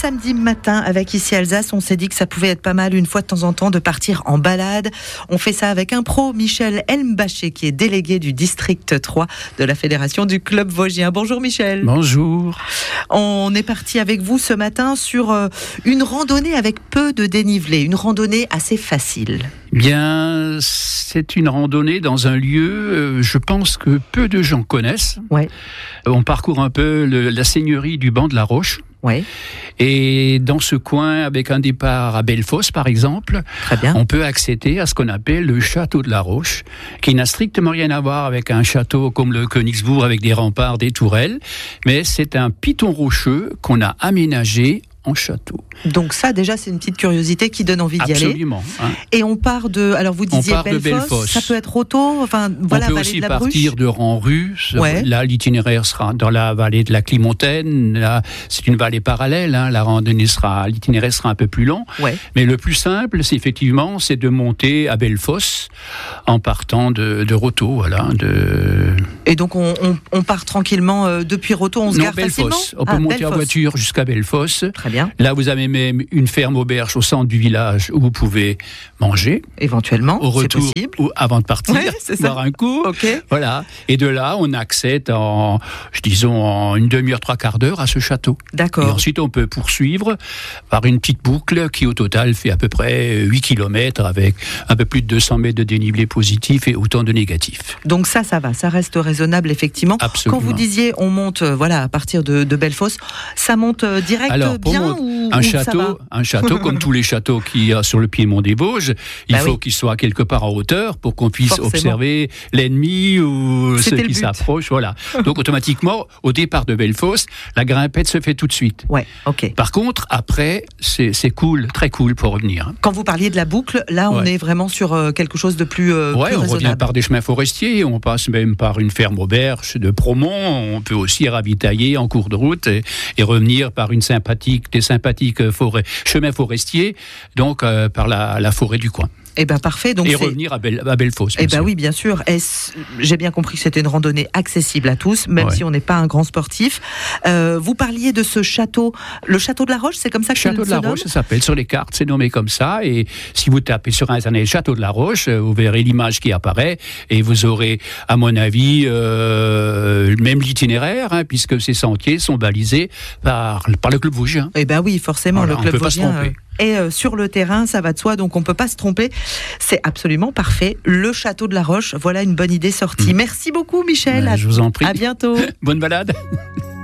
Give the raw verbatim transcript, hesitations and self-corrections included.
samedi matin avec Ici Alsace, on s'est dit que ça pouvait être pas mal une fois de temps en temps de partir en balade. On fait ça avec un pro, Michel Elmbaché, qui est délégué du district trois de la Fédération du Club Vosgien. Bonjour Michel. Bonjour. On est parti avec vous ce matin sur une randonnée avec peu de dénivelé, une randonnée assez facile. Bien, c'est une randonnée dans un lieu, euh, je pense que peu de gens connaissent. Ouais. On parcourt un peu le, la seigneurie du Banc de la Roche. Ouais. Et dans ce coin, avec un départ à Bellefosse, par exemple, Très bien. on peut accéder à ce qu'on appelle le château de la Roche, qui n'a strictement rien à voir avec un château comme le Königsbourg avec des remparts, des tourelles, mais c'est un piton rocheux qu'on a aménagé en château. Donc ça, déjà, c'est une petite curiosité qui donne envie d'y aller. Absolument. Hein. Et on part de... Alors, vous disiez Bellefosse, de Bellefosse. Ça peut être Roto, enfin, voilà, on peut vallée aussi de la partir Bruche. de Ranru. Ouais. Là, l'itinéraire sera dans la vallée de la Climontaine. Là, c'est une vallée parallèle. Hein. La randonnée sera... L'itinéraire sera un peu plus long. Ouais. Mais le plus simple, c'est effectivement, c'est de monter à Bellefosse en partant de, de Roto. Voilà, de... Et donc, on, on, on part tranquillement euh, depuis Roto, on se non, gare Bellefosse. facilement. On peut ah, monter Bellefosse. en voiture jusqu'à Bellefosse. Très bien. Là, vous avez même une ferme auberge au centre du village où vous pouvez manger. Éventuellement, au retour, c'est possible. Ou avant de partir, ouais, c'est ça. boire un coup. Okay. Voilà. Et de là, on accède en, je disons, en une demi-heure, trois quarts d'heure à ce château. D'accord. Et ensuite, on peut poursuivre par une petite boucle qui, au total, fait à peu près huit kilomètres avec un peu plus de deux cents mètres de dénivelé positif et autant de négatifs. Donc ça, ça va, ça reste raisonnable, effectivement. Absolument. Quand vous disiez, on monte, euh, voilà, à partir de, de Bellefosse, ça monte euh, direct Alors, pour bien mon, ou, un ou château, ça va un château comme tous les châteaux qu'il y a sur le piémont des Vosges, il bah faut oui. qu'il soit quelque part en hauteur pour qu'on puisse Forcément. observer l'ennemi ou C'était ceux le qui but. s'approchent. Voilà. Donc automatiquement, au départ de Bellefosse, la grimpette se fait tout de suite. Ouais, ok. Par contre, après, c'est, c'est cool, très cool pour revenir. Quand vous parliez de la boucle, là, on Ouais. est vraiment sur euh, quelque chose de plus, euh, Ouais, plus on raisonnable. revient par des chemins forestiers, on passe même par une ferme auberge de Promont, on peut aussi ravitailler en cours de route et, et revenir par une sympathique, des sympathiques forêts, chemins forestiers, donc euh, par la, la forêt du coin. Eh ben parfait. Donc et c'est... revenir à, Belle, à Bellefosse. Eh ben sûr. oui, bien sûr. Est-ce... J'ai bien compris que c'était une randonnée accessible à tous, même ouais. si on n'est pas un grand sportif. Euh, vous parliez de ce château, le château de la Roche, c'est comme ça que Château ça de la se nomme Roche, ça s'appelle sur les cartes, c'est nommé comme ça. Et si vous tapez sur Internet Château de la Roche, vous verrez l'image qui apparaît et vous aurez, à mon avis, euh, même l'itinéraire, hein, puisque ces sentiers sont balisés par, par le club vosgien. Eh ben oui, forcément, Voilà, le on club peut pas se vosgien tromper. est euh, sur le terrain, ça va de soi, donc on peut pas se tromper. C'est absolument parfait. Le château de la Roche, voilà une bonne idée sortie. Mmh. Merci beaucoup, Michel. Ben, à, je vous en prie. À bientôt. Bonne balade.